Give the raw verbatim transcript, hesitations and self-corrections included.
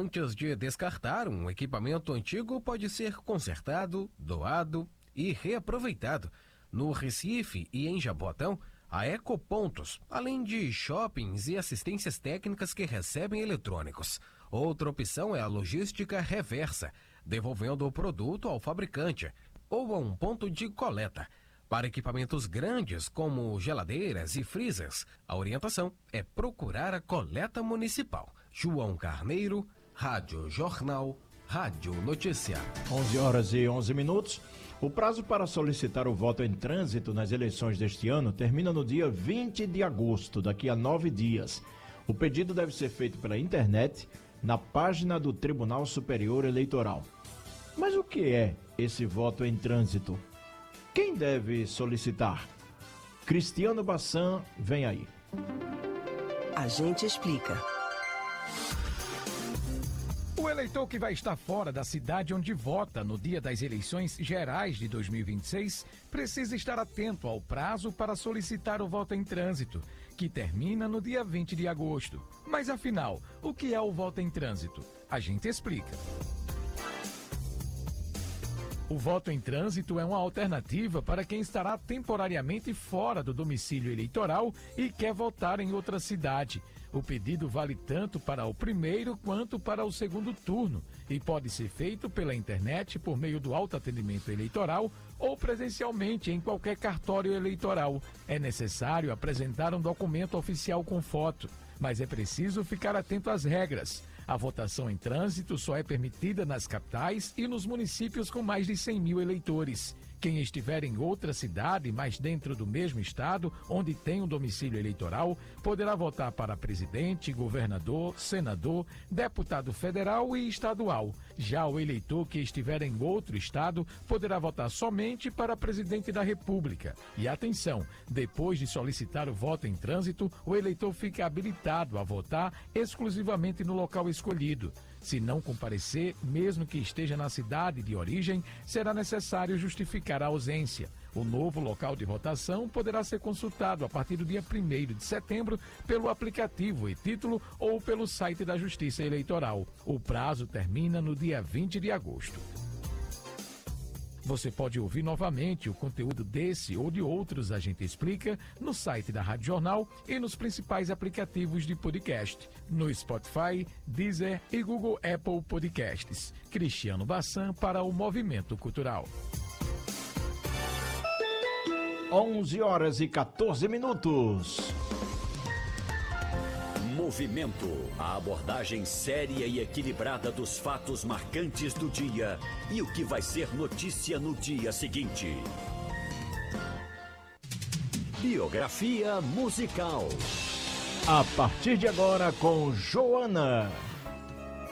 Antes de descartar, um equipamento antigo pode ser consertado, doado e reaproveitado. No Recife e em Jaboatão, há ecopontos, além de shoppings e assistências técnicas que recebem eletrônicos. Outra opção é a logística reversa, devolvendo o produto ao fabricante ou a um ponto de coleta. Para equipamentos grandes, como geladeiras e freezers, a orientação é procurar a coleta municipal. João Carneiro, Rádio Jornal, Rádio Notícia. onze horas e onze minutos. O prazo para solicitar o voto em trânsito nas eleições deste ano termina no dia vinte de agosto, daqui a nove dias. O pedido deve ser feito pela internet, na página do Tribunal Superior Eleitoral. Mas o que é esse voto em trânsito? Quem deve solicitar? Cristiano Bassan, vem aí. A gente explica. O eleitor que vai estar fora da cidade onde vota no dia das eleições gerais de dois mil e vinte e seis precisa estar atento ao prazo para solicitar o voto em trânsito, que termina no dia vinte de agosto. Mas afinal, o que é o voto em trânsito? A gente explica. O voto em trânsito é uma alternativa para quem estará temporariamente fora do domicílio eleitoral e quer votar em outra cidade. O pedido vale tanto para o primeiro quanto para o segundo turno e pode ser feito pela internet por meio do autoatendimento eleitoral ou presencialmente em qualquer cartório eleitoral. É necessário apresentar um documento oficial com foto, mas é preciso ficar atento às regras. A votação em trânsito só é permitida nas capitais e nos municípios com mais de cem mil eleitores. Quem estiver em outra cidade, mas dentro do mesmo estado, onde tem um domicílio eleitoral, poderá votar para presidente, governador, senador, deputado federal e estadual. Já o eleitor que estiver em outro estado poderá votar somente para presidente da República. E atenção, depois de solicitar o voto em trânsito, o eleitor fica habilitado a votar exclusivamente no local escolhido. Se não comparecer, mesmo que esteja na cidade de origem, será necessário justificar a ausência. O novo local de votação poderá ser consultado a partir do dia primeiro de setembro pelo aplicativo e-Título ou pelo site da Justiça Eleitoral. O prazo termina no dia vinte de agosto. Você pode ouvir novamente o conteúdo desse ou de outros A Gente Explica no site da Rádio Jornal e nos principais aplicativos de podcast, no Spotify, Deezer e Google Apple Podcasts. Cristiano Bassan para o Movimento Cultural. onze horas e quatorze minutos. Movimento, a abordagem séria e equilibrada dos fatos marcantes do dia e o que vai ser notícia no dia seguinte. Biografia musical. A partir de agora com Joana.